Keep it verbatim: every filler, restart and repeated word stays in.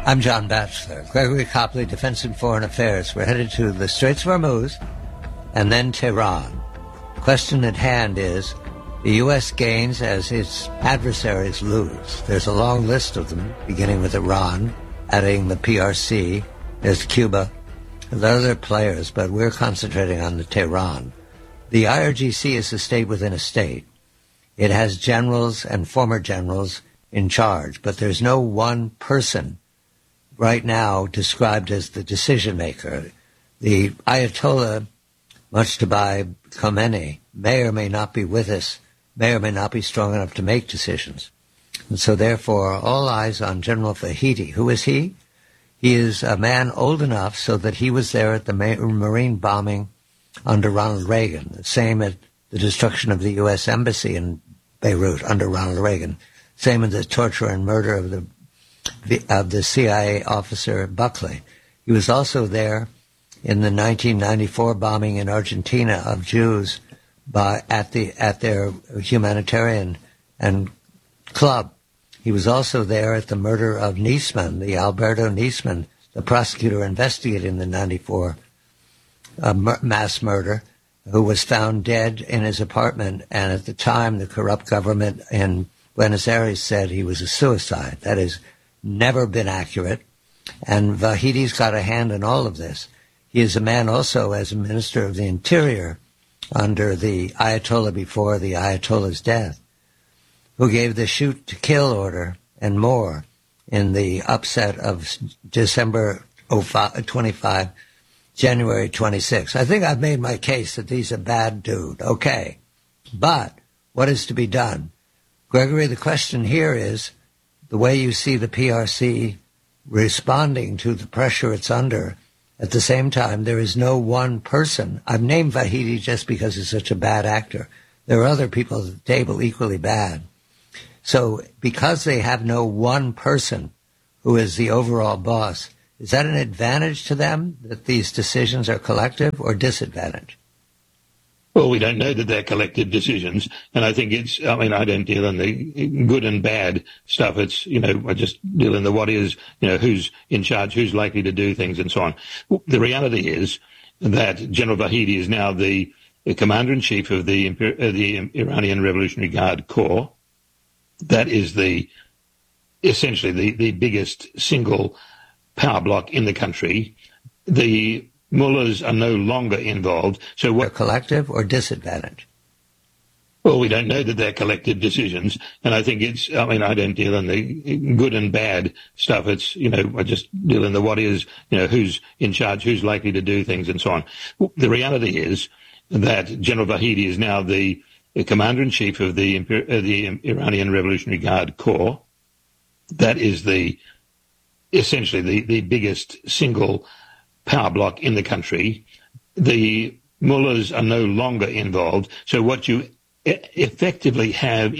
I'm John Batchelor, Gregory Copley, Defense and Foreign Affairs. We're headed to the Straits of Hormuz and then Tehran. The question at hand is, the U S gains as its adversaries lose. There's a long list of them, beginning with Iran, adding the P R C, there's Cuba, there are other players, but we're concentrating on the Tehran. The I R G C is a state within a state. It has generals and former generals in charge, but there's no one person right now described as the decision maker. The Ayatollah Mujtaba Khomeini may or may not be with us, may or may not be strong enough to make decisions. And so therefore, all eyes on General Vahidi. Who is he? He is a man old enough so that he was there at the Marine bombing under Ronald Reagan, the same at the destruction of the U S Embassy in Beirut under Ronald Reagan, same as the torture and murder of the of the C I A officer Buckley. He was also there in the nineteen ninety-four bombing in Argentina of Jews by at the at their humanitarian and club. He was also there at the murder of Niesman, the Alberto Niesman, the prosecutor investigating the ninety-four uh, mur- mass murder, who was found dead in his apartment. And at the time, the corrupt government in Buenos Aires said he was a suicide. That is never been accurate. And Vahidi's got a hand in all of this. He is a man also as a minister of the Interior under the Ayatollah before the Ayatollah's death, who gave the shoot to kill order and more in the upset of December twenty-five, January twenty-sixth. I think I've made my case that he's a bad dude. Okay. But what is to be done? Gregory, the question here is the way you see the P R C responding to the pressure it's under. At the same time, there is no one person. I've named Vahidi just because he's such a bad actor. There are other people at the table equally bad. So because they have no one person who is the overall boss, is that an advantage to them that these decisions are collective or disadvantage? Well, we don't know that they're collective decisions. And I think it's, I mean, I don't deal in the good and bad stuff. It's, you know, I just deal in the what is, you know, who's in charge, who's likely to do things and so on. The reality is that General Vahidi is now the, the commander-in-chief of the, uh, the Iranian Revolutionary Guard Corps. That is the, essentially the, the biggest single power block in the country. The mullahs are no longer involved. So what, collective or disadvantage? Well, we don't know that they're collective decisions. And I think it's, I mean, I don't deal in the good and bad stuff. It's, you know, I just deal in the what is, you know, who's in charge, who's likely to do things and so on. The reality is that General Vahidi is now the, the commander-in-chief of the, uh, the Iranian Revolutionary Guard Corps. That is the, essentially the, the biggest single power block in the country. The mullahs are no longer involved. So what you e- effectively have